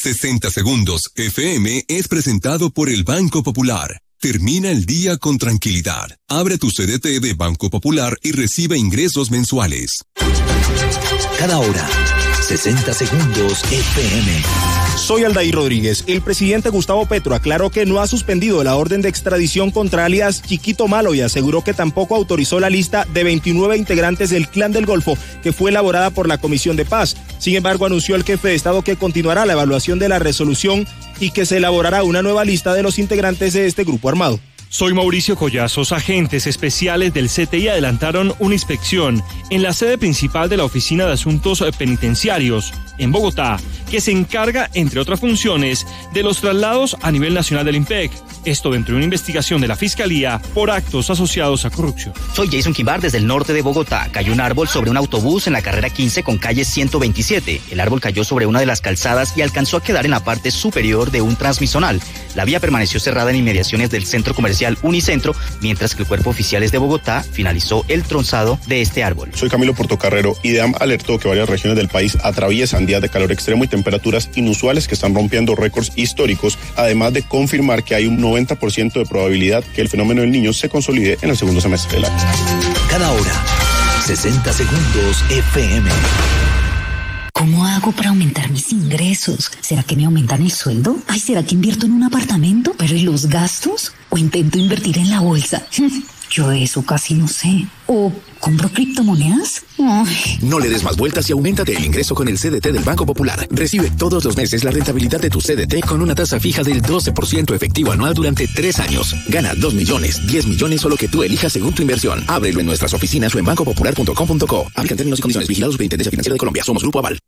60 Segundos FM es presentado por el Banco Popular. Termina el día con tranquilidad. Abre tu CDT de Banco Popular y recibe ingresos mensuales. Cada hora, 60 Segundos FM. Soy Aldair Rodríguez. El presidente Gustavo Petro aclaró que no ha suspendido la orden de extradición contra alias Chiquito Malo y aseguró que tampoco autorizó la lista de 29 integrantes del Clan del Golfo que fue elaborada por la Comisión de Paz. Sin embargo, anunció el jefe de Estado que continuará la evaluación de la resolución y que se elaborará una nueva lista de los integrantes de este grupo armado. Soy Mauricio Collazos. Agentes especiales del CTI adelantaron una inspección en la sede principal de la Oficina de Asuntos Penitenciarios en Bogotá, que se encarga, entre otras funciones, de los traslados a nivel nacional del IMPEC. Esto dentro de una investigación de la Fiscalía por actos asociados a corrupción. Soy Jason Quimbar desde el norte de Bogotá. Cayó un árbol sobre un autobús en la carrera 15 con calle 127. El árbol cayó sobre una de las calzadas y alcanzó a quedar en la parte superior de un transmisonal. La vía permaneció cerrada en inmediaciones del centro comercial Unicentro, mientras que el Cuerpo Oficiales de Bogotá finalizó el tronzado de este árbol. Soy Camilo Portocarrero. IDEAM alertó que varias regiones del país atraviesan días de calor extremo y temperaturas inusuales que están rompiendo récords históricos, además de confirmar que hay un 90% de probabilidad que el fenómeno del Niño se consolide en el segundo semestre del año. Cada hora, 60 Segundos FM. ¿Cómo hago para aumentar mis ingresos? ¿Será que me aumentan el sueldo? Ay, ¿será que invierto en un apartamento? ¿Pero y los gastos? ¿O intento invertir en la bolsa? Yo eso casi no sé. ¿O compro criptomonedas? Ay. No le des más vueltas y auméntate el ingreso con el CDT del Banco Popular. Recibe todos los meses la rentabilidad de tu CDT con una tasa fija del 12% efectivo anual durante 3 años. Gana 2 millones, 10 millones o lo que tú elijas según tu inversión. Ábrelo en nuestras oficinas o en bancopopular.com.co. Aplican términos y condiciones. Vigilados Superintendencia Financiera de Colombia. Somos Grupo Aval.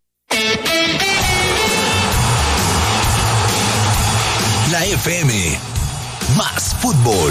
La FM. Más fútbol.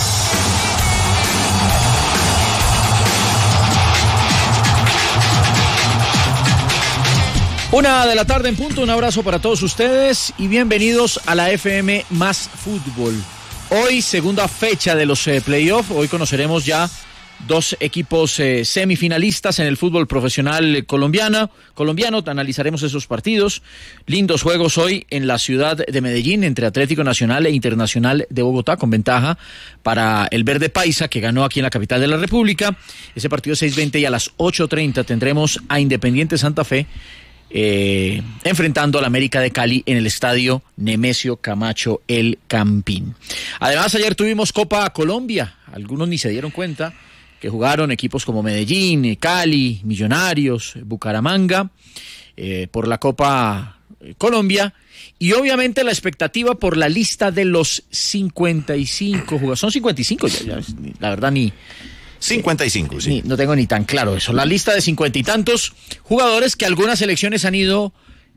Una de la tarde en punto, un abrazo para todos ustedes y bienvenidos a la FM Más Fútbol. Hoy, segunda fecha de los playoffs, hoy conoceremos ya 2 equipos semifinalistas en el fútbol profesional colombiano. Analizaremos esos partidos. Lindos juegos hoy en la ciudad de Medellín entre Atlético Nacional e Internacional de Bogotá, con ventaja para el Verde Paisa, que ganó aquí en la capital de la República. Ese partido 6:20 y a las 8:30 tendremos a Independiente Santa Fe enfrentando al América de Cali en el estadio Nemesio Camacho El Campín. Además, ayer tuvimos Copa Colombia. Algunos ni se dieron cuenta que jugaron equipos como Medellín, Cali, Millonarios, Bucaramanga, por la Copa Colombia. Y obviamente la expectativa por la lista de los 55 jugadores. Son 55, ya, la verdad ni... 55, sí. No tengo ni tan claro eso. La lista de 50 y tantos jugadores que algunas selecciones han ido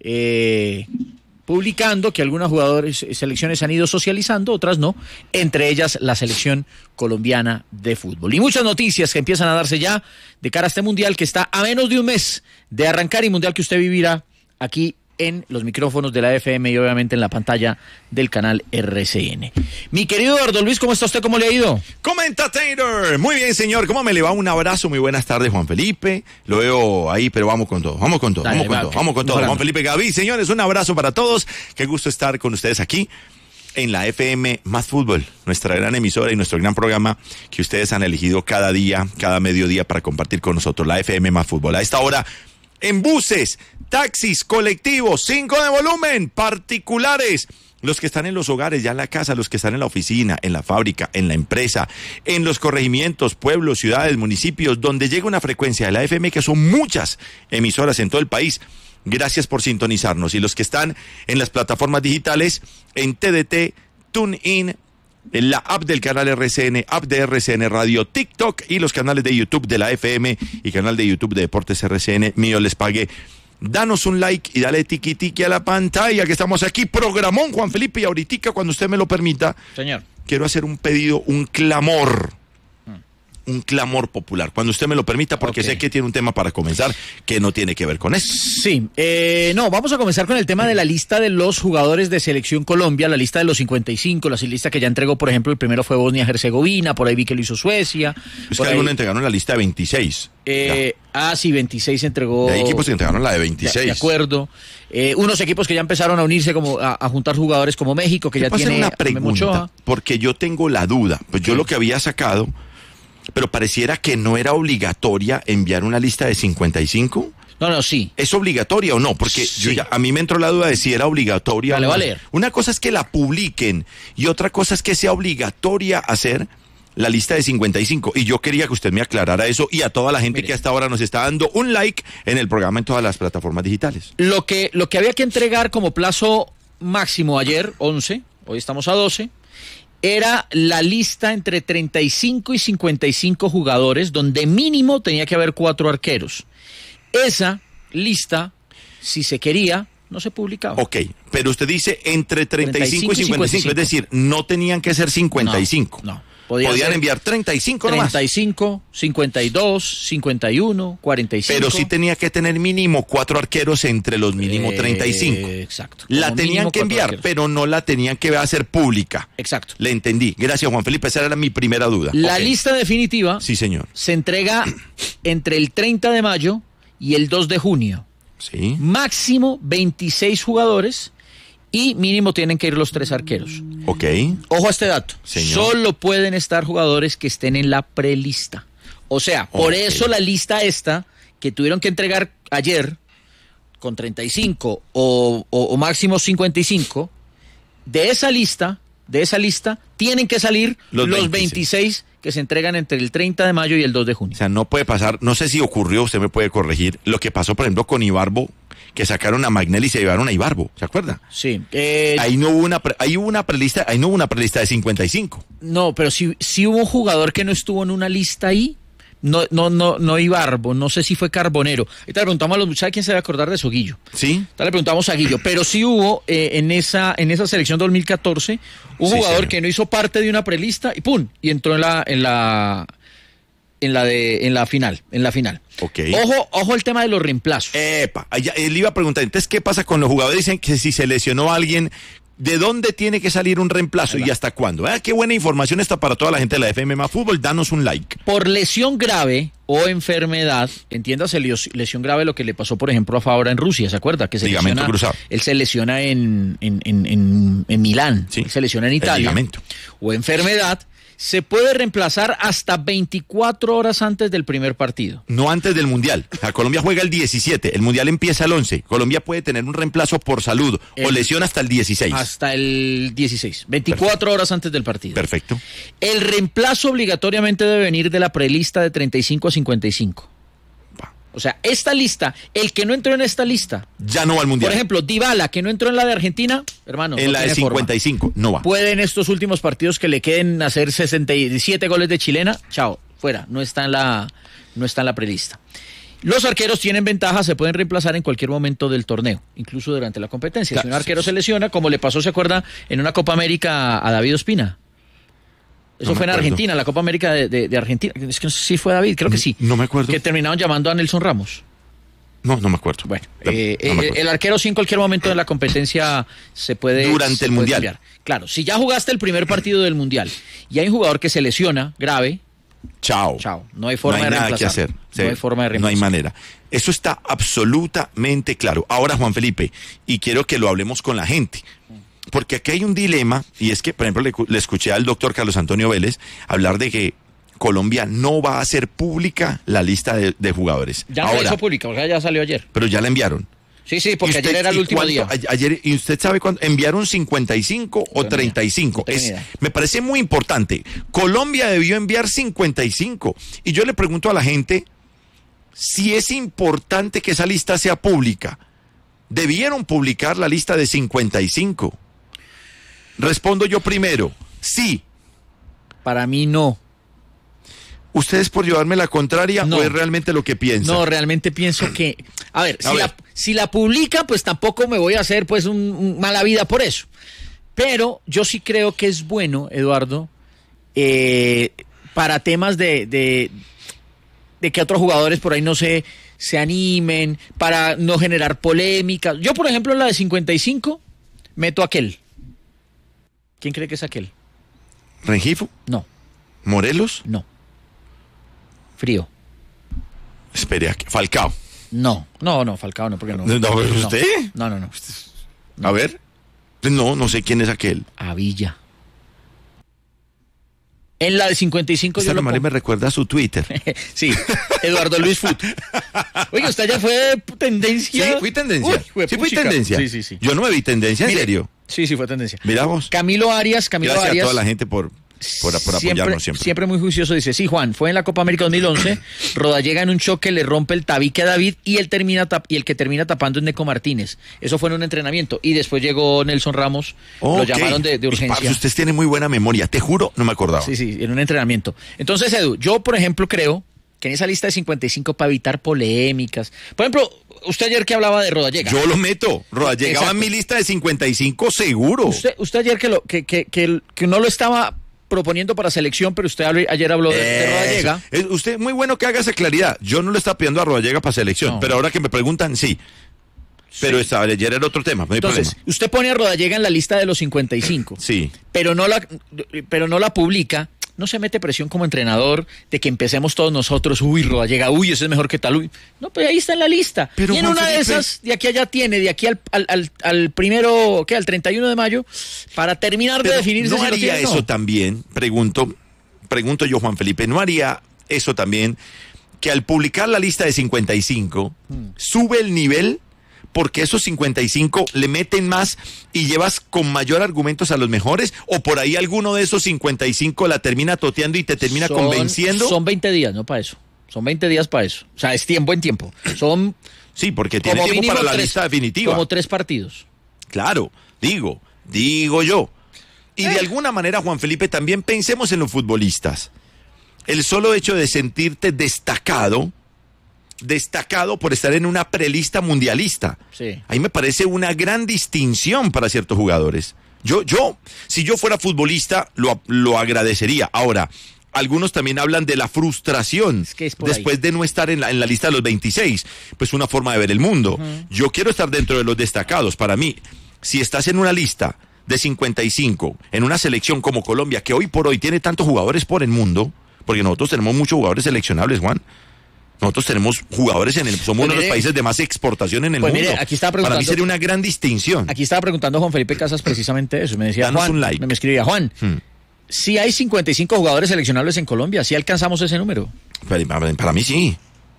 publicando, que algunas selecciones han ido socializando, otras no, entre ellas la selección colombiana de fútbol. Y muchas noticias que empiezan a darse ya de cara a este mundial que está a menos de un mes de arrancar, y mundial que usted vivirá aquí en los micrófonos de la FM y obviamente en la pantalla del canal RCN. Mi querido Eduardo Luis, ¿cómo está usted? ¿Cómo le ha ido? Comentator, muy bien, señor. ¿Cómo me le va? Un abrazo, muy buenas tardes, Juan Felipe. Lo veo ahí, pero vamos con todo. Vamos con todo. Juan Felipe, Gaby, señores, un abrazo para todos. Qué gusto estar con ustedes aquí en la FM Más Fútbol, nuestra gran emisora y nuestro gran programa que ustedes han elegido cada día, cada mediodía para compartir con nosotros, la FM Más Fútbol. A esta hora, en buses, taxis, colectivos, 5 de volumen, particulares, los que están en los hogares, ya en la casa, los que están en la oficina, en la fábrica, en la empresa, en los corregimientos, pueblos, ciudades, municipios, donde llega una frecuencia de la FM, que son muchas emisoras en todo el país. Gracias por sintonizarnos. Y los que están en las plataformas digitales, en TDT, TuneIn, en la app del canal RCN, app de RCN Radio, TikTok y los canales de YouTube de la FM y canal de YouTube de Deportes RCN, mío les pague. Danos un like y dale tiqui a la pantalla, que estamos aquí, programón, Juan Felipe, y ahorita, cuando usted me lo permita, señor, quiero hacer un pedido, un clamor un clamor popular, cuando usted me lo permita, porque sé que tiene un tema para comenzar que no tiene que ver con eso. Sí, no, vamos a comenzar con el tema de la lista de los jugadores de Selección Colombia, la lista de los 55, la lista que ya entregó, por ejemplo, el primero fue Bosnia-Herzegovina, por ahí vi que lo hizo Suecia. Es que algunos entregaron la lista de 26. Sí, 26 entregó. Hay equipos que entregaron la de 26. De acuerdo. Unos equipos que ya empezaron a unirse como a juntar jugadores como México, que ya tiene una pregunta, porque yo tengo la duda. Pues yo lo que había sacado, pero pareciera que no era obligatoria enviar una lista de 55. No, sí. ¿Es obligatoria o no? Porque a mí me entró la duda de si era obligatoria o no. Vale. Una cosa es que la publiquen y otra cosa es que sea obligatoria hacer la lista de 55. Y yo quería que usted me aclarara eso y a toda la gente que hasta ahora nos está dando un like en el programa en todas las plataformas digitales. Lo que había que entregar como plazo máximo ayer, 11, hoy estamos a 12, era la lista entre 35 y 55 jugadores, donde mínimo tenía que haber 4 arqueros. Esa lista, si se quería, no se publicaba. Ok, pero usted dice entre 35 y 55, es decir, no tenían que ser 55. No. Podían enviar 35 nomás. 35, 52, 51, 45. Pero sí tenía que tener mínimo 4 arqueros entre los mínimo 35. Exacto. La tenían que enviar, arqueros, pero no la tenían que hacer pública. Exacto. Le entendí. Gracias, Juan Felipe. Esa era mi primera duda. La lista definitiva, sí, señor, se entrega entre el 30 de mayo y el 2 de junio. Sí. Máximo 26 jugadores. Y mínimo tienen que ir los 3 arqueros. Ok. Ojo a este dato. Señor. Solo pueden estar jugadores que estén en la prelista. O sea, por eso la lista esta que tuvieron que entregar ayer con 35 o máximo 55, de esa lista tienen que salir los 26 que se entregan entre el 30 de mayo y el 2 de junio. O sea, no puede pasar, no sé si ocurrió, usted me puede corregir, lo que pasó, por ejemplo, con Ibarbo, que sacaron a Magnelli y se llevaron a Ibarbo, ¿se acuerda? Sí. Ahí no hubo una prelista de 55. No, pero sí hubo un jugador que no estuvo en una lista ahí. No Ibarbo, no sé si fue Carbonero. Ahorita le preguntamos a los muchachos, quién se debe acordar de Soguillo. Sí. Ahorita le preguntamos a Guillo, pero sí hubo en esa selección 2014 un jugador que no hizo parte de una prelista y ¡pum! Y entró en la final. Okay. Ojo el tema de los reemplazos. Él iba a preguntar, entonces, ¿qué pasa con los jugadores? Dicen que si se lesionó a alguien, ¿de dónde tiene que salir un reemplazo y hasta cuándo? Qué buena información está para toda la gente de la FM más Fútbol. Danos un like. Por lesión grave o enfermedad, entiéndase lesión grave, lo que le pasó, por ejemplo, a Fabra en Rusia, ¿se acuerda? Que se ligamento cruzado. Él se lesiona en Milán, sí. Se lesiona en Italia. O enfermedad. Se puede reemplazar hasta 24 horas antes del primer partido. No antes del Mundial. Colombia juega el 17, el Mundial empieza el 11. Colombia puede tener un reemplazo por salud o lesión hasta el 16. Hasta el 16, 24 horas antes del partido. Perfecto. El reemplazo obligatoriamente debe venir de la prelista de 35 a 55. O sea, esta lista, el que no entró en esta lista, ya no va al Mundial. Por ejemplo, Dybala, que no entró en la de Argentina, hermano, en la de 55, no va. Puede en estos últimos partidos que le queden hacer 67 goles de chilena, chao, fuera, no está en la prelista. Los arqueros tienen ventaja, se pueden reemplazar en cualquier momento del torneo, incluso durante la competencia. Claro, si un arquero se lesiona, como le pasó, ¿se acuerda? En una Copa América a David Ospina. Eso fue en Argentina, la Copa América de Argentina. Es que no sé si fue David, creo que sí. No me acuerdo. Que terminaron llamando a Nelson Ramos. No me acuerdo. Bueno, el arquero sí en cualquier momento de la competencia se puede... Durante el Mundial. Cambiar. Claro, si ya jugaste el primer partido del Mundial y hay un jugador que se lesiona grave... Chao. No hay forma de reemplazar. No hay nada que hacer. No hay forma de reemplazar. No hay manera. Eso está absolutamente claro. Ahora, Juan Felipe, y quiero que lo hablemos con la gente... Porque aquí hay un dilema, y es que, por ejemplo, le escuché al doctor Carlos Antonio Vélez hablar de que Colombia no va a hacer pública la lista de jugadores. Ya no la hizo pública, o sea, ya salió ayer. Pero ya la enviaron. Sí, porque ayer era el último día. Ayer, ¿y usted sabe cuándo? ¿Enviaron 55 o 35? Me parece muy importante. Colombia debió enviar 55. Y yo le pregunto a la gente si es importante que esa lista sea pública. ¿Debieron publicar la lista de 55? Respondo yo primero, sí. Para mí no. ¿Ustedes por llevarme la contraria o es realmente lo que piensan? No, realmente pienso que... A ver, si la publica, pues tampoco me voy a hacer pues un mala vida por eso. Pero yo sí creo que es bueno, Eduardo, para temas de que otros jugadores por ahí no se animen, para no generar polémicas. Yo, por ejemplo, en la de 55, meto a aquel. ¿Quién cree que es aquel? ¿Rengifo? No. ¿Morelos? No. Frío. Espere, Falcao. No, Falcao no, porque no. ¿No, usted? No. A ver. No sé quién es aquel. Avilla. En la de 55 Esta nomás me recuerda a su Twitter. Sí, Eduardo Luis Fut. Oiga, usted ya fue tendencia. Sí, fui tendencia. Sí, fui tendencia. Sí. Yo no me vi tendencia, ¿en serio? Sí, fue tendencia. Miramos. Camilo Arias. Gracias a toda la gente por apoyarnos siempre. Siempre muy juicioso, dice, sí, Juan, fue en la Copa América 2011, Rodallega en un choque le rompe el tabique a David y el que termina tapando es Neco Martínez. Eso fue en un entrenamiento y después llegó Nelson Ramos, lo llamaron de urgencia. Usted tiene muy buena memoria, te juro, no me acordaba. Sí, en un entrenamiento. Entonces, Edu, yo, por ejemplo, creo que en esa lista de 55 para evitar polémicas, por ejemplo, usted ayer que hablaba de Rodallega. Yo lo meto, Rodallega va en mi lista de 55 seguro. Usted ayer que no lo estaba proponiendo para selección, pero usted ayer habló de Rodallega. Usted, muy bueno que haga esa claridad. Yo no le estaba pidiendo a Rodallega para selección, pero ahora que me preguntan, sí. Pero ayer era otro tema, no hay Entonces, problema. Usted pone a Rodallega en la lista de los 55. Sí. Pero no la publica. No se mete presión como entrenador de que empecemos todos nosotros, Rodallega, ese es mejor que tal, No, pues ahí está en la lista. Pero, y en una de esas, de aquí allá tiene, de aquí al primero, al 31 de mayo, para terminar de definirse. ¿No haría eso también? Pregunto yo, Juan Felipe, ¿no haría eso también que al publicar la lista de 55, sube el nivel? Porque esos 55 le meten más y llevas con mayor argumentos a los mejores, o por ahí alguno de esos 55 la termina toteando y te termina convenciendo. Son 20 días, no para eso. Son 20 días para eso. O sea, es buen tiempo. Sí, porque tiene tiempo para la lista definitiva. Como 3 partidos. Claro, digo yo. Y de alguna manera, Juan Felipe, también pensemos en los futbolistas. El solo hecho de sentirte destacado por estar en una prelista mundialista. Sí. Ahí me parece una gran distinción para ciertos jugadores. Si yo fuera futbolista, lo agradecería. Ahora, algunos también hablan de la frustración después de no estar en la lista de los 26. Pues una forma de ver el mundo. Yo quiero estar dentro de los destacados. Para mí, si estás en una lista de 55, en una selección como Colombia, que hoy por hoy tiene tantos jugadores por el mundo, porque nosotros tenemos muchos jugadores seleccionables, Juan. Nosotros tenemos jugadores somos uno de los países de más exportación en el mundo. Mire, aquí estaba preguntando, para mí sería una gran distinción. Aquí estaba preguntando a Juan Felipe Casas precisamente eso. Me decía, danos Juan, un like. me escribía, Juan, si hay 55 jugadores seleccionables en Colombia, ¿sí alcanzamos ese número? Para mí sí.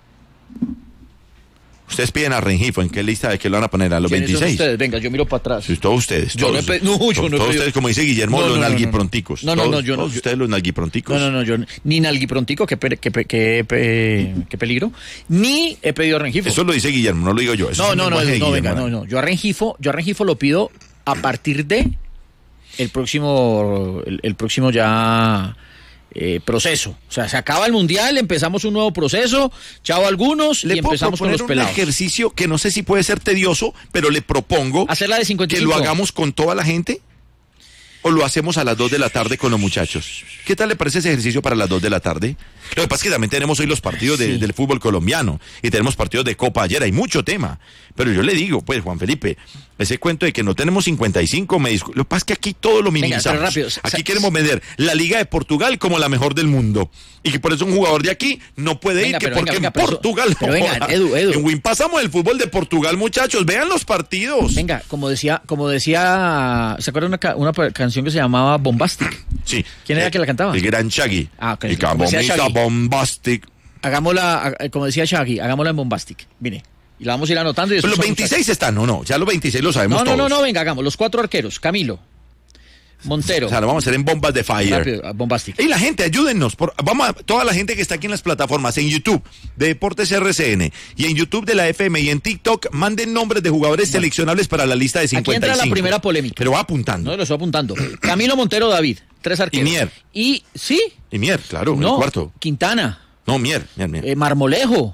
Ustedes piden a Rengifo, ¿en qué lista de qué lo van a poner? ¿A los 26? Son ustedes? Venga, yo miro para atrás. Sí, todos ustedes. Yo todos, no he todos ustedes, como dice Guillermo, los nalguipronticos. No, yo no. Todos ustedes los nalguipronticos. No, yo ni nalguiprontico, qué peligro, ni he pedido a Rengifo. Eso lo dice Guillermo, no lo digo yo. No. Yo a Rengifo lo pido a partir de el próximo ya... proceso, o sea, se acaba el mundial, empezamos un nuevo proceso, chao algunos y empezamos con los pelados. Un ejercicio que no sé si puede ser tedioso, pero le propongo hacer la de 55. Que lo hagamos con toda la gente o lo hacemos a las 2 de la tarde con los muchachos. ¿Qué tal le parece ese ejercicio para las 2 de la tarde? Lo que pasa es que también tenemos hoy los partidos del fútbol colombiano y tenemos partidos de Copa ayer, hay mucho tema, pero yo le digo, pues Juan Felipe, ese cuento de que no tenemos 55, lo que pasa es que aquí todo lo minimizamos. Rápido, aquí queremos vender la Liga de Portugal como la mejor del mundo y que por eso un jugador de aquí no puede ir, porque en Portugal Edu. En Win pasamos el fútbol de Portugal, muchachos, vean los partidos. Venga, como decía, ¿se acuerdan una canción que se llamaba Bombastic? Sí. ¿Quién era que la cantaba? El gran Shaggy. Okay. Bombastic. Hagámosla, como decía Shaggy, hagámosla en Bombastic. Mire, y la vamos a ir anotando. Y pero los 26 están, ya los 26 lo sabemos todos. No, venga, hagamos los 4 arqueros. Camilo, Montero. O sea, lo vamos a hacer en bombas de fire. Rápido, Bombastic. Y la gente, ayúdennos. Toda la gente que está aquí en las plataformas, en YouTube de Deportes RCN y en YouTube de la FM y en TikTok, manden nombres de jugadores seleccionables para la lista de 55. Aquí entra la primera polémica. Pero va apuntando. No, lo estoy apuntando. Camilo, Montero, David. 3 arqueros. Y Mier. ¿Sí? Y Mier, claro, en el cuarto. Quintana. No, Mier. Marmolejo.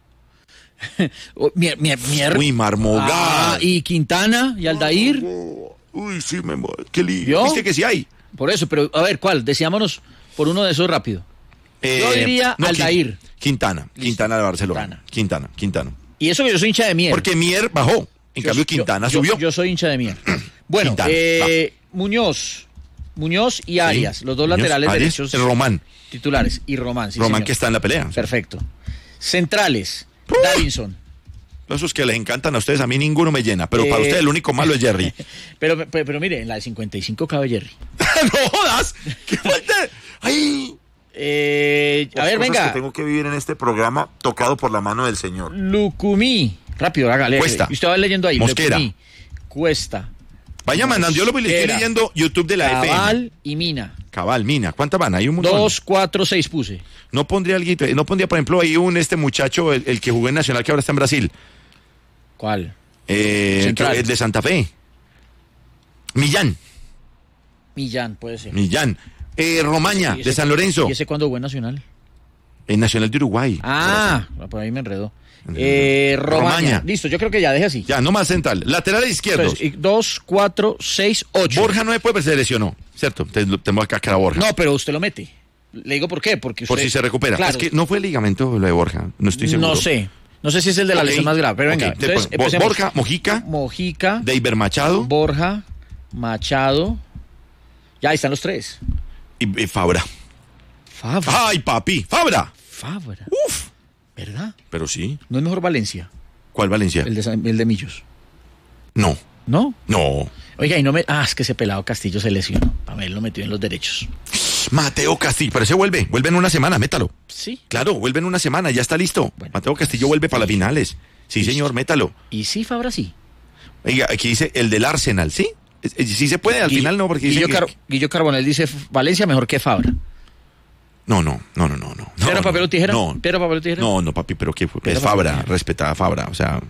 Mier. Uy, Marmogal. Y Quintana y Aldair. Uy, sí, qué lío. ¿Viste que sí hay? Por eso, pero a ver, ¿cuál? Deciámonos por uno de esos rápido. Yo diría Aldair. Quintana de Barcelona. Quintana. Y eso que yo soy hincha de Mier. Porque Mier bajó. En cambio, Quintana subió. Yo soy hincha de Mier. Bueno, Muñoz y Arias, los dos laterales derechos. Román. Titulares. Y Román, sí, Román, señor. que está en la pelea. Perfecto. Centrales. Davinson. Esos que les encantan a ustedes, a mí ninguno me llena. Pero para ustedes el único malo es Jerry. pero mire, en la de 55 cabe Jerry. ¡No jodas! ¡Qué falta! ¡Ay! A ver, venga. Que tengo que vivir en este programa tocado por la mano del señor. Lucumí. Rápido, hágale. Cuesta. Usted va leyendo ahí. Mosquera. Lucumí. Cuesta. Vaya mandando, yo lo estoy leyendo YouTube de la FM. Cabal y Mina. Cabal, Mina. ¿Cuántas van? Hay un montón. 2, 4, 6 puse. No pondría por ejemplo, ahí muchacho, el que jugó en Nacional, que ahora está en Brasil. ¿Cuál? El de Santa Fe. Millán, puede ser. Romaña, de San Lorenzo. ¿Y ese cuándo jugó en Nacional? En Nacional de Uruguay. Por ahí me enredó. Romaña. Listo, yo creo que ya, deje así. Ya, no más central. Laterales izquierdos. 2, 4, 6, 8. Borja no después se lesionó, ¿cierto? Tenemos acá a Borja. No, pero usted lo mete. Le digo por qué. Porque usted, por si se recupera. Claro. Es que no fue el ligamento lo de Borja. No estoy seguro. No sé si es el de la lesión más grave. Pero venga. Entonces, Borja, Mojica. Deiber Machado. Borja, Machado. Ya, ahí están los tres. Y Fabra. ¡Ay, papi! ¡Fabra! ¡Uf! ¿Verdad? Pero sí. ¿No es mejor Valencia? ¿Cuál Valencia? El de Millos. No. ¿No? No. Oiga, y no me... es que ese pelado Castillo se lesionó. Pamela lo metió en los derechos. Mateo Castillo, pero ese vuelve en una semana, métalo. Sí. Claro, vuelve en una semana, ya está listo. Bueno, Mateo Castillo vuelve para las finales. Sí, señor, métalo. Y sí, Fabra sí. Oiga, aquí dice el del Arsenal, ¿sí? Sí se puede, al final no, porque dice Guillo Carbonell dice Valencia mejor que Fabra. No. ¿Piedra, papel o tijera? No. ¿Piedra, papel o tijera? No, papi, pero ¿qué fue? Es Fabra, respetada Fabra, o sea...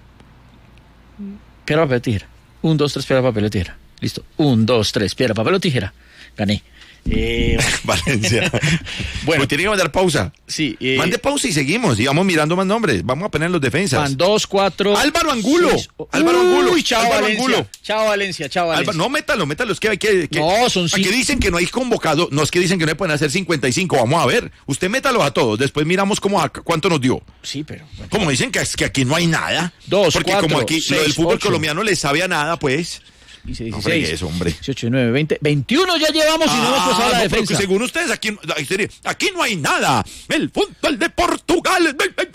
Piedra, papel o tijera. 1, 2, 3, piedra, papel o tijera. Listo. 1, 2, 3, piedra, papel o tijera. Gané. Valencia. Bueno, tiene que mandar pausa. Sí. Mande pausa y seguimos. Y vamos mirando más nombres. Vamos a poner los defensas. Van 2, 4. Álvaro Angulo. Uy, chao Valencia. Chao Valencia. No, métalo. Es que hay que. No, son 5. Aquí dicen que no hay convocado. No, es que dicen que no pueden hacer 55. Vamos a ver. Usted métalo a todos. Después miramos cuánto nos dio. Sí, pero. Bueno. Como dicen que aquí no hay nada. 2, porque 4, como aquí 6, lo del fútbol 8. colombiano le sabe a nada, pues. 16, no fregues, hombre. 18, 19, 20, 21 ya llevamos y no hemos pasado la defensa. Según ustedes, aquí no hay nada. El fútbol de Portugal.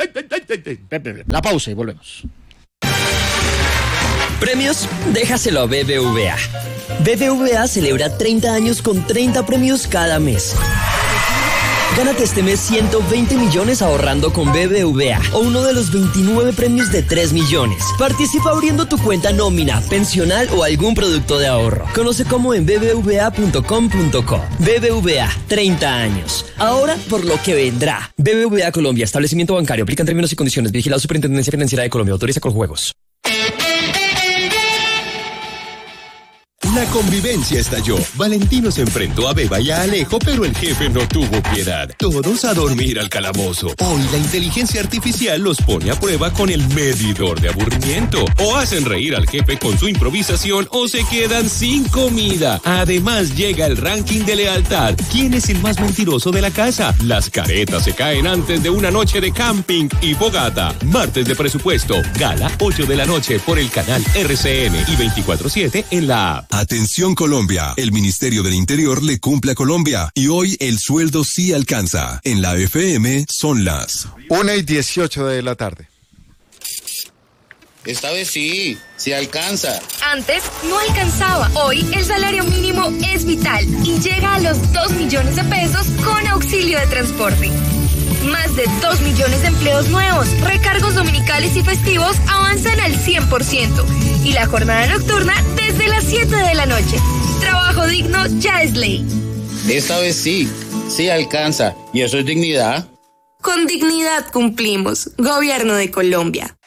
La pausa y volvemos. Premios, déjaselo a BBVA. BBVA celebra 30 años con 30 premios cada mes. Gánate este mes 120 millones ahorrando con BBVA o uno de los 29 premios de 3 millones. Participa abriendo tu cuenta nómina, pensional o algún producto de ahorro. Conoce cómo en bbva.com.co. BBVA, 30 años. Ahora por lo que vendrá. BBVA Colombia, establecimiento bancario. Aplican términos y condiciones. Vigilado Superintendencia Financiera de Colombia. Autoriza con juegos. La convivencia estalló. Valentino se enfrentó a Beba y a Alejo, pero el jefe no tuvo piedad. Todos a dormir al calabozo. Hoy la inteligencia artificial los pone a prueba con el medidor de aburrimiento. O hacen reír al jefe con su improvisación o se quedan sin comida. Además llega el ranking de lealtad. ¿Quién es el más mentiroso de la casa? Las caretas se caen antes de una noche de camping y fogata. Martes de presupuesto. Gala 8 de la noche por el canal RCN y 24/7 en la app. Atención Colombia, el Ministerio del Interior le cumple a Colombia y hoy el sueldo sí alcanza. En la FM son las 1:18 de la tarde. Esta vez sí alcanza. Antes no alcanzaba. Hoy el salario mínimo es vital y llega a los 2 millones de pesos con auxilio de transporte. Más de 2 millones de empleos nuevos, recargos dominicales y festivos avanzan al 100%. Y la jornada nocturna desde las 7 de la noche. Trabajo digno ya es ley. Esta vez sí alcanza. ¿Y eso es dignidad? Con dignidad cumplimos. Gobierno de Colombia.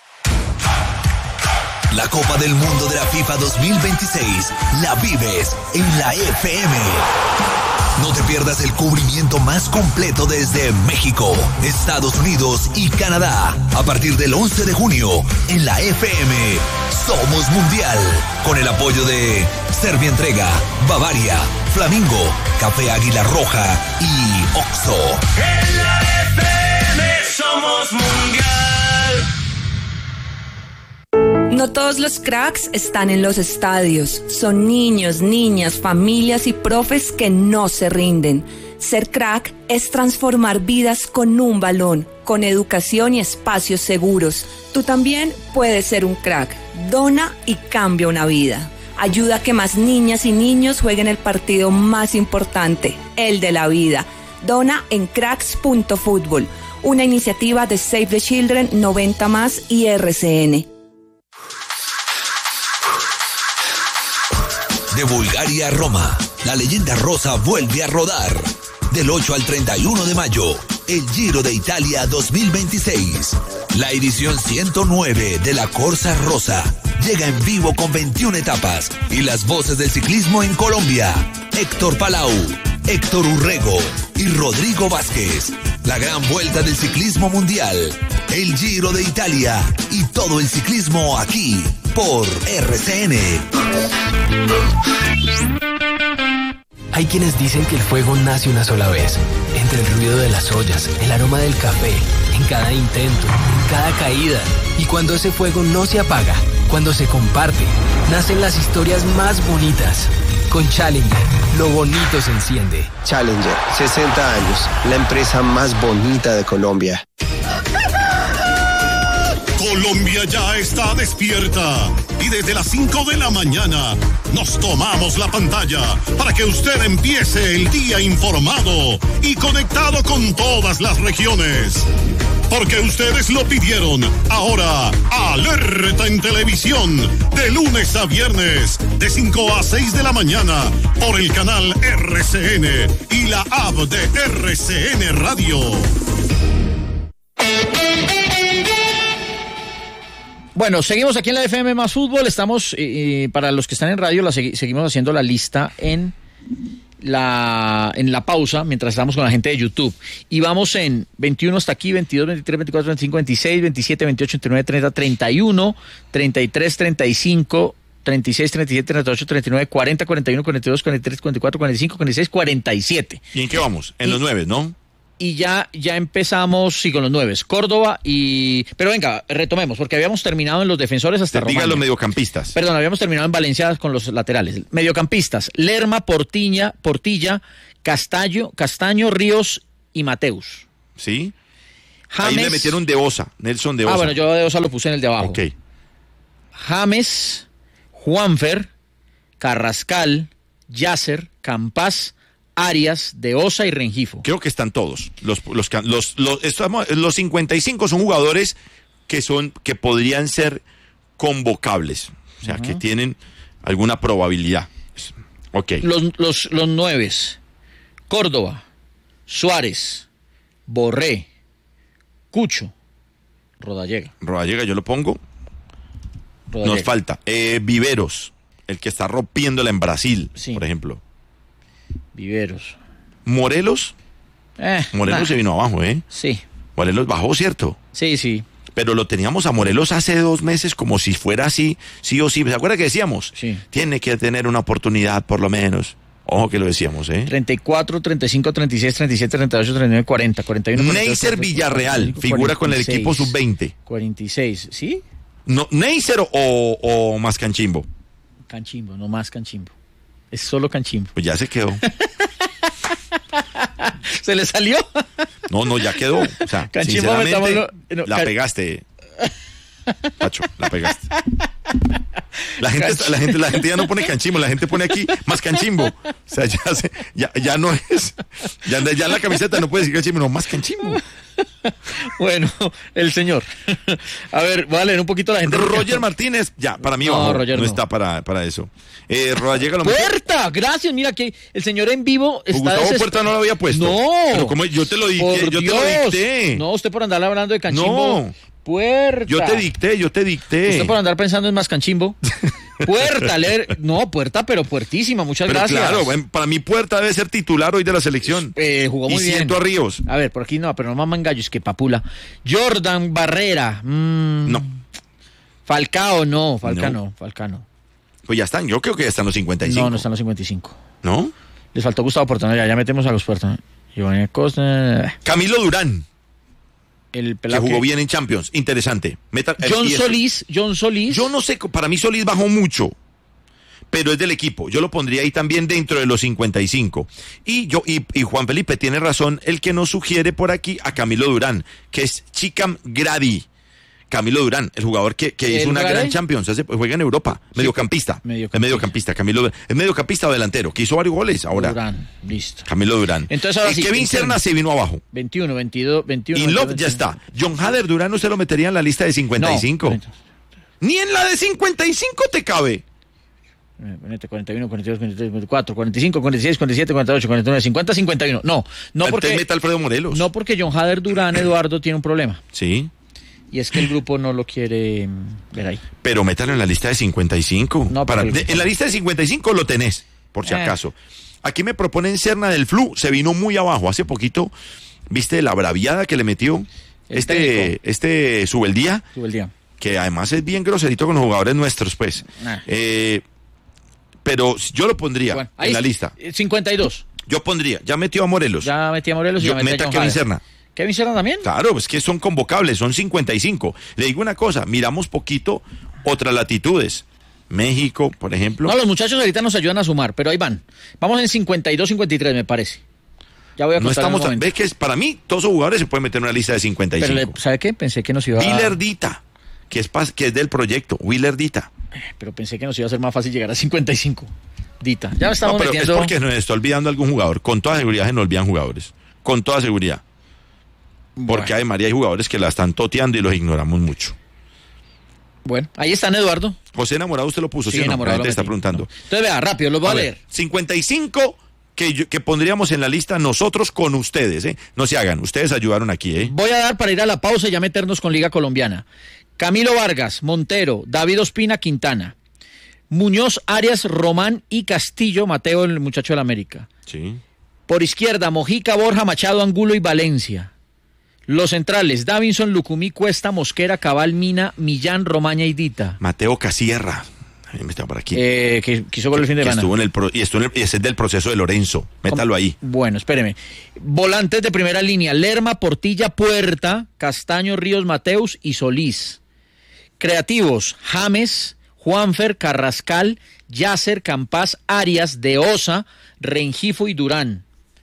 La Copa del Mundo de la FIFA 2026 la vives en la FM. No te pierdas el cubrimiento más completo desde México, Estados Unidos y Canadá. A partir del 11 de junio, en la FM, Somos Mundial. Con el apoyo de Servientrega, Bavaria, Flamingo, Café Águila Roja y Oxo. En la FM somos mundial. No todos los cracks están en los estadios. Son niños, niñas, familias y profes que no se rinden. Ser crack es transformar vidas con un balón, con educación y espacios seguros. Tú también puedes ser un crack. Dona y cambia una vida. Ayuda a que más niñas y niños jueguen el partido más importante, el de la vida. Dona en cracks.fútbol, una iniciativa de Save the Children, 90+ y RCN. De Bulgaria a Roma, la leyenda rosa vuelve a rodar. Del 8 al 31 de mayo, el Giro de Italia 2026. La edición 109 de la Corsa Rosa llega en vivo con 21 etapas y las voces del ciclismo en Colombia. Héctor Palau, Héctor Urrego y Rodrigo Vázquez. La gran vuelta del ciclismo mundial, el Giro de Italia y todo el ciclismo aquí por RCN. Hay quienes dicen que el fuego nace una sola vez, entre el ruido de las ollas, el aroma del café, en cada intento, en cada caída. Y cuando ese fuego no se apaga, cuando se comparte, nacen las historias más bonitas. Con Challenger, lo bonito se enciende. Challenger, 60 años, la empresa más bonita de Colombia. Colombia ya está despierta y desde las 5 de la mañana nos tomamos la pantalla para que usted empiece el día informado y conectado con todas las regiones. Porque ustedes lo pidieron. Ahora, Alerta en Televisión, de lunes a viernes, de 5 a 6 de la mañana, por el canal RCN y la app de RCN Radio. Bueno, seguimos aquí en la FM Más Fútbol. Estamos, para los que están en radio, seguimos haciendo la lista en la pausa, mientras estamos con la gente de YouTube. Y vamos en 21 hasta aquí, 22, 23, 24, 25, 26, 27, 28, 29, 30, 31, 33, 35, 36, 37, 38, 39, 40, 41, 42, 43, 44, 45, 46, 47. ¿Y en qué vamos? En los 9, ¿no? Y ya empezamos, sí, con los 9. Córdoba y... Pero venga, retomemos, porque habíamos terminado en los defensores hasta Romania. Diga los mediocampistas. Perdón, habíamos terminado en Valencia con los laterales. Mediocampistas, Lerma, Portilla, Castaño, Ríos y Mateus. ¿Sí? James... Ahí le metieron de Osa, Nelson de Osa. Bueno, yo de Osa lo puse en el de abajo. Ok. James, Juanfer, Carrascal, Yasser, Campas, Arias, De Osa y Rengifo. Creo que están todos. Los 55 son jugadores que podrían ser convocables. O sea, que tienen alguna probabilidad. Ok. Los 9. Córdoba, Suárez, Borré, Cucho, Rodallega. Rodallega yo lo pongo. Rodallega. Nos falta Viveros, el que está rompiéndola en Brasil, por ejemplo. Viveros. Morelos. Morelos se vino abajo, ¿eh? Sí. Morelos bajó, ¿cierto? Sí. Pero lo teníamos a Morelos hace 2 meses como si fuera así, sí o sí. ¿Se acuerda que decíamos? Sí. Tiene que tener una oportunidad, por lo menos. Ojo que lo decíamos, ¿eh? 34, 35, 36, 37, 38, 39, 40, 41... Neisser Villarreal, 45, figura 46, con el equipo sub-20. 46, ¿sí? No, ¿Neisser o más Canchimbo? Canchimbo, no más Canchimbo. Es solo Canchimbo. Pues ya se quedó. ¿Se le salió? No, ya quedó. O sea, Canchimbo, sinceramente, la pegaste. Pacho, la pegaste. La gente ya no pone Canchimbo, la gente pone aquí más Canchimbo. O sea, ya no es. Ya en la camiseta no puede decir Canchimbo, no, más Canchimbo. Bueno, el señor. A ver, voy a leer un poquito la gente. Roger Martínez, ya, para mí no está para eso. Rodallega lo ¡Puerta! Gracias, mira que el señor en vivo está Gustavo Puerta no lo había puesto. No. Pero como yo te lo dije, yo te lo dicté. No, usted por andar hablando de Canchimbo. No. Puerta. Yo te dicté. Usted por andar pensando en más Canchimbo. Puerta, Puerta, pero puertísima, muchas gracias. Claro, para mí Puerta debe ser titular hoy de la selección. Jugó muy bien. Y siento a Ríos. A ver, por aquí no, pero no maman gallos, que papula. Jordan Barrera. No. Falcao no. Pues ya están, yo creo que ya están los 55. No están los 55. ¿No? Les faltó Gustavo Portanova, ya metemos a los Portanova. Camilo Durán. El que jugó bien en Champions, interesante. John Solís. Yo no sé, para mí Solís bajó mucho, pero es del equipo. Yo lo pondría ahí también dentro de los 55. Y Juan Felipe tiene razón, el que nos sugiere por aquí a Camilo Durán, que es Chicam Gradi. Camilo Durán, el jugador que hizo una gran Champions, juega en Europa, mediocampista. Camilo es mediocampista o delantero, que hizo varios goles ahora. Durán, listo. Camilo Durán. Entonces ahora sí, Kevin Serna se vino abajo. 21, 22. Y Love ya está. John Hader Durán, ¿usted lo metería en la lista de 55? No. Ni en la de 55 te cabe. 41, 42, 43, 44, 45, 46, 47, 48, 49, 50, 51. No porque meta Alfredo Morelos. No porque John Hader Durán, Eduardo, tiene un problema. Sí. Y es que el grupo no lo quiere ver ahí. Pero métalo en la lista de 55. No, en la lista de 55 lo tenés, por si acaso. Aquí me proponen Serna del Flu, se vino muy abajo. Hace poquito, ¿viste la braviada que le metió este Subeldía? Que además es bien groserito con los jugadores nuestros, pues. Pero yo lo pondría en la lista. 52. Yo pondría, ya metió a Morelos. Ya metí a Morelos y yo meta a Kevin Serna. ¿Kevin Serna también? Claro, es que son convocables, son 55. Le digo una cosa, miramos poquito otras latitudes. México, por ejemplo. No, los muchachos ahorita nos ayudan a sumar, pero ahí van. Vamos en 52, 53, me parece. Ya voy a contar. No estamos ves que para mí todos los jugadores se pueden meter en una lista de 55. Pero ¿sabe qué? Pensé que nos iba a... Willerdita, que es del proyecto, Willerdita. Pero pensé que nos iba a ser más fácil llegar a 55. Dita. Ya estamos metiendo... Es porque nos está olvidando algún jugador. Con toda seguridad se nos olvidan jugadores. Con toda seguridad. Porque además hay jugadores que la están toteando y los ignoramos mucho. Bueno, ahí están, Eduardo. José Enamorado usted lo puso, sí, Enamorado. La gente está preguntando. No. Entonces vea, rápido, lo voy a leer. 55 que pondríamos en la lista nosotros con ustedes, ¿eh? No se hagan, ustedes ayudaron aquí, ¿eh? Voy a dar para ir a la pausa y ya meternos con Liga Colombiana. Camilo Vargas, Montero, David Ospina, Quintana. Muñoz, Arias, Román y Castillo, Mateo, el muchacho del América. Sí. Por izquierda, Mojica, Borja, Machado, Angulo y Valencia. Los centrales, Davinson, Lucumí, Cuesta, Mosquera, Cabal, Mina, Millán, Romaña y Dita. Mateo Casierra. Me está por aquí. Que quiso por el fin de semana. Y ese es del proceso de Lorenzo. Métalo ahí. Bueno, espéreme. Volantes de primera línea, Lerma, Portilla, Puerta, Castaño, Ríos, Mateus y Solís. Creativos, James, Juanfer, Carrascal, Yasser, Campás, Arias, De Osa, Rengifo y Durán.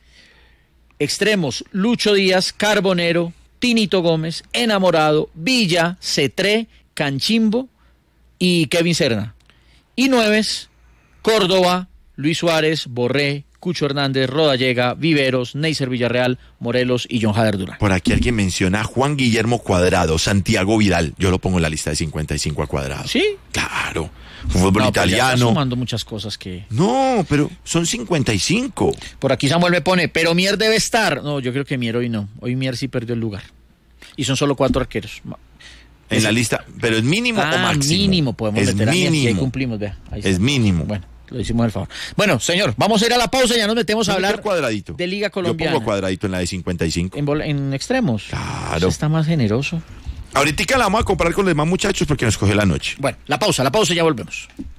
Extremos, Lucho Díaz, Carbonero, Tinito Gómez, Enamorado, Villa, Cetré, Canchimbo y Kevin Serna. Y nueves, Córdoba, Luis Suárez, Borré, Cucho Hernández, Rodallega, Viveros, Neiser Villarreal, Morelos y John Hader Durán. Por aquí alguien menciona a Juan Guillermo Cuadrado, Santiago Vidal. Yo lo pongo en la lista de 55 a Cuadrado. ¿Sí? Claro. Fútbol italiano. Está sumando muchas cosas que... No, pero son 55. Por aquí Samuel me pone, pero Mier debe estar. No, yo creo que Mier hoy no. Hoy Mier sí perdió el lugar. Y son solo 4 arqueros. En la lista, pero es mínimo o máximo. Mínimo podemos meter mínimo. A Mier, si ahí cumplimos, vea. Ahí es mínimo. Bueno, lo hicimos el favor. Bueno, señor, vamos a ir a la pausa y ya nos metemos a hablar Cuadradito. De Liga Colombiana. Yo pongo Cuadradito en la de 55. En extremos. Claro. Eso está más generoso. Ahorita la vamos a comparar con los demás muchachos porque nos coge la noche. Bueno, la pausa y ya volvemos.